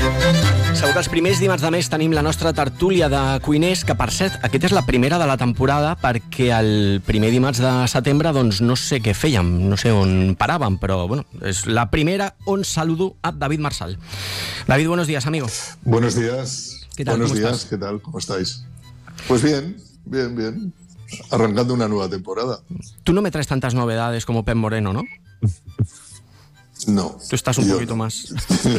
Segur que els primers dimarts de mes tenim la nostra tertúlia de cuiners, que per cert, aquesta és la primera de la temporada perquè el primer dimarts de setembre doncs no sé què fèiem, no sé on paràvem, però bueno, és la primera on saludo a David Marsal. David, buenos días, amigo. Buenos días. ¿Qué tal? Buenos días, estás? ¿qué tal? ¿Cómo estáis? Pues bien. Arrancando una nueva temporada. Tú no me traes tantas novedades como Pep Moreno, ¿no? No. Tú estás un poquito más...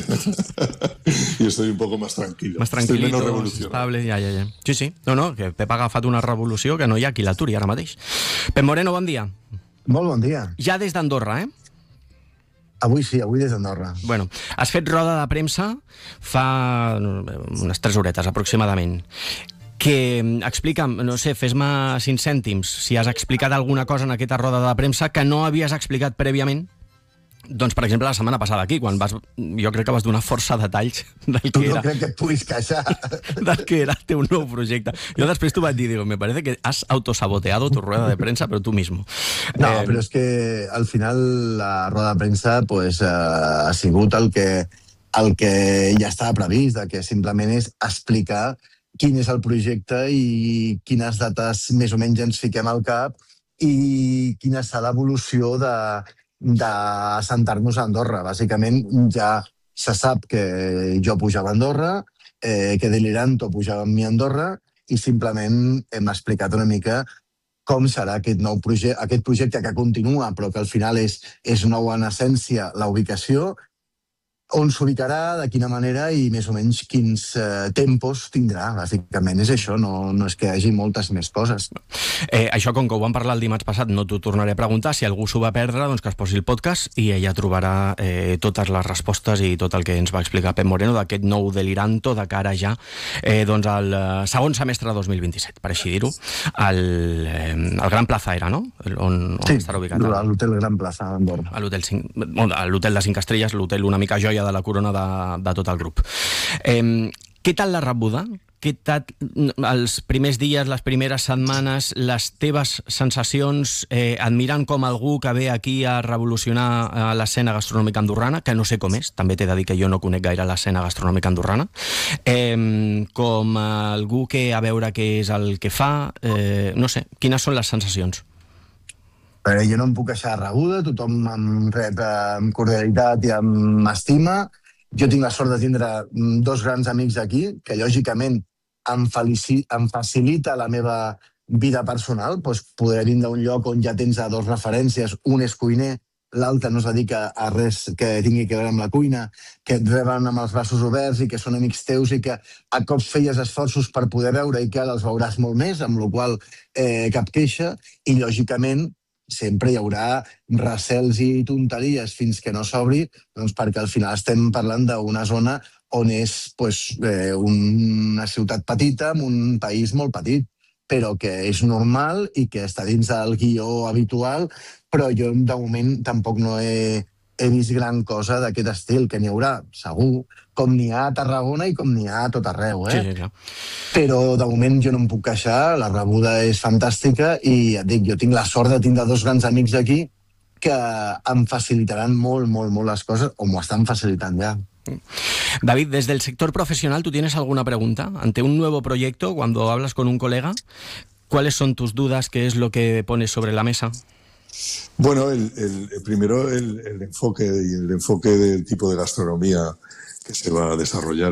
Yo estoy un poco más tranquilo. Más tranquil·lito, estoy menos revolucionado. estable, ja. Sí. No, que Pep ha agafat una revolució que no hi ha qui l'aturi ara mateix. Pep Moreno, bon dia. Molt bon dia. Ja des d'Andorra, Avui sí, avui des d'Andorra. Bueno, has fet roda de premsa fa unes 3 horetes aproximadament. Que explica'm, no sé, fes-me 5 cèntims, si has explicat alguna cosa en aquesta roda de premsa que no havies explicat prèviament. Doncs, per exemple, la setmana passada aquí, quan jo crec que vas donar força detalls del que era... No crec que et puguis queixar. Del que era el teu nou projecte. Jo després t'ho vaig dir, me parece que has autosaboteado tu rueda de prensa, però tu mismo. No, però és que al final la roda de premsa pues, ha sigut el que ja estava previst, que simplement és explicar quin és el projecte i quines dates més o menys ens fiquem al cap i quina serà l'evolució d'assentar-nos a Andorra. Bàsicament ja se sap que jo pujava a Andorra, que Deliranto pujava amb mi a Andorra i simplement hem explicat una mica com serà aquest nou projecte, aquest projecte que continua però que al final és nou en essència la ubicació, on s'ubicarà, de quina manera i més o menys quins tempos tindrà. Bàsicament és això, no és que hi hagi moltes més coses. Això, com que ho vam parlar el dimarts passat, no t'ho tornaré a preguntar. Si algú s'ho va perdre, doncs que es posi el podcast i ella trobarà totes les respostes i tot el que ens va explicar Pep Moreno d'aquest nou Deliranto de cara ja doncs al segon semestre de 2027, per així dir-ho, al Gran Plaza era, no? On estarà ubicat. Sí, a l'hotel Gran Plaza d'Andorra. A l'hotel de 5 estrelles, l'hotel una mica joia de la corona de tot el grup. Què tal la rebuda? Què tal els primers dies, les primeres setmanes, les teves sensacions admirant com algú que ve aquí a revolucionar l'escena gastronòmica andorrana, que no sé com és, també t'he de dir que jo no conec gaire l'escena gastronòmica andorrana, com algú que a veure què és el que fa, no sé, quines són les sensacions? Jo no em puc queixar de rebuda, tothom em rep amb cordialitat i amb estima. Jo tinc la sort de tindre 2 grans amics aquí, que lògicament em facilita la meva vida personal, poder vindre a un lloc on ja tens 2 referències, un és cuiner, l'altre no es dedica a res que tingui a veure amb la cuina, que et reben amb els braços oberts i que són amics teus i que a cops feies esforços per poder veure i que ara els veuràs molt més, amb la qual cap queixa, i lògicament sempre hi haurà recels i tonteries fins que no s'obri, doncs perquè al final estem parlant d'una zona on és una ciutat petita amb un país molt petit, però que és normal i que està dins del guió habitual, però jo de moment tampoc no he vist gran cosa d'aquest estil, que n'hi haurà, segur, com n'hi ha a Tarragona i com n'hi ha a tot arreu. Sí, clar. Però de moment jo no em puc queixar, la rebuda és fantàstica i et dic, jo tinc la sort de tindre 2 grans amics aquí que em facilitaran molt, molt, molt les coses, o m'ho estan facilitant ja. David, desde el sector profesional, ¿tú tienes alguna pregunta? Ante un nuevo proyecto, cuando hablas con un colega, ¿cuáles son tus dudas? ¿Qué es lo que pones sobre la mesa? Bueno, primero el enfoque del tipo de gastronomía que se va a desarrollar